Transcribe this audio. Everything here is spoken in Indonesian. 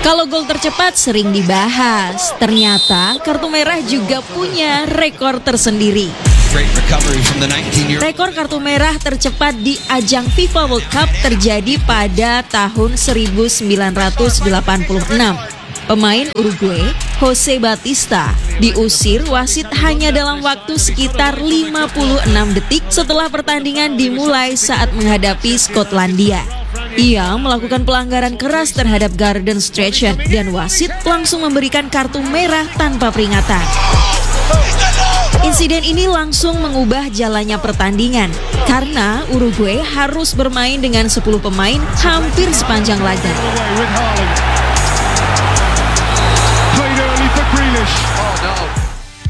Kalau gol tercepat sering dibahas, ternyata kartu merah juga punya rekor tersendiri. Rekor kartu merah tercepat di ajang FIFA World Cup terjadi pada tahun 1986. Pemain Uruguay, Jose Batista, diusir wasit hanya dalam waktu sekitar 56 detik setelah pertandingan dimulai saat menghadapi Skotlandia. Ia melakukan pelanggaran keras terhadap Garden Strachan dan wasit langsung memberikan kartu merah tanpa peringatan. Insiden ini langsung mengubah jalannya pertandingan karena Uruguay harus bermain dengan 10 pemain hampir sepanjang laga.